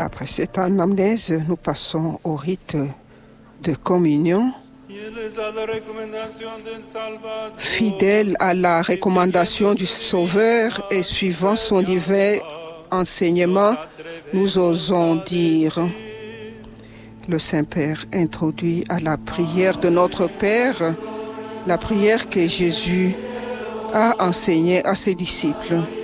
Après cette anamnèse, nous passons au rite de communion. Fidèle à la recommandation du Sauveur et suivant son divin enseignement, nous osons dire: le Saint-Père introduit à la prière de notre Père, la prière que Jésus a enseignée à ses disciples.